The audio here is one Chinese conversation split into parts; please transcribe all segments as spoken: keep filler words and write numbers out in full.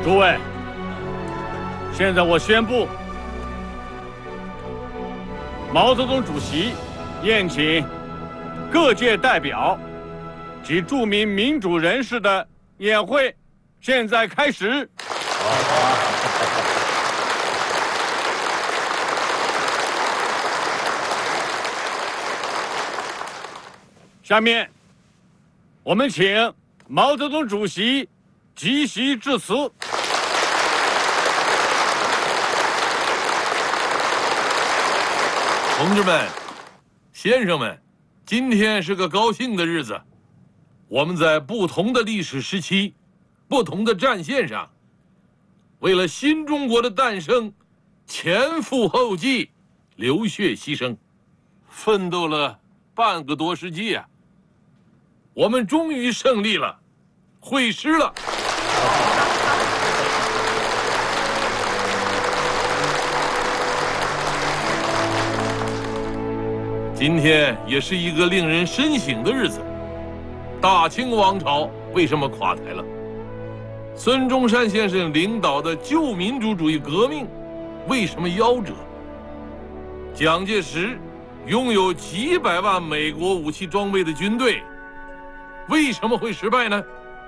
诸位，现在我宣布，毛泽东主席宴请各界代表及著名民主人士的宴会现在开始。下面，我们请毛泽东主席即席致辞。 同志们、先生们，今天是个高兴的日子。我们在不同的历史时期、不同的战线上，为了新中国的诞生，前赴后继，流血牺牲，奋斗了半个多世纪啊！我们终于胜利了，会师了。今天也是一个令人深省的日子。大清王朝为什么垮台了？孙中山先生领导的旧民主主义革命为什么夭折？蒋介石拥有几百万美国武器装备的军队为什么会失败呢？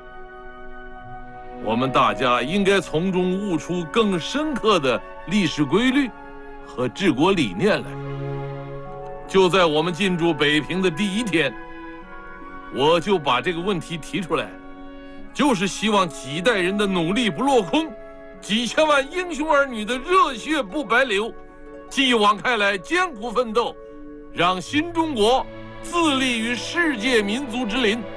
我们大家应该从中悟出更深刻的历史规律和治国理念来。就在我们进驻北平的第一天，我就把这个问题提出来，就是希望几代人的努力不落空，几千万英雄儿女的热血不白流，继往开来艰苦奋斗，让新中国自立于世界民族之林。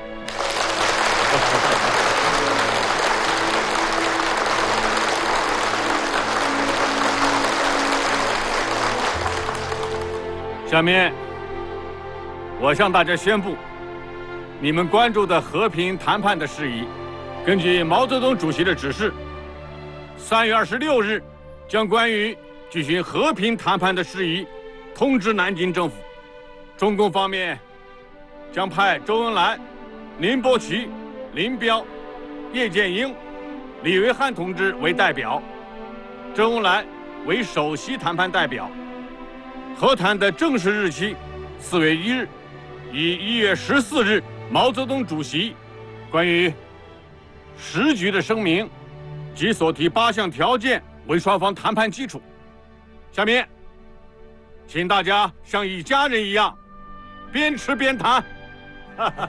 下面，我向大家宣布，你们关注的和平谈判的事宜，根据毛泽东主席的指示，三月二十六日将关于举行和平谈判的事宜通知南京政府。中共方面将派周恩来、林伯奇、林彪、叶剑英、李维汉同志为代表，周恩来为首席谈判代表。和谈的正式日期四月一日，以一月十四日毛泽东主席关于时局的声明及所提八项条件为双方谈判基础。下面，请大家像一家人一样，边吃边谈。哈哈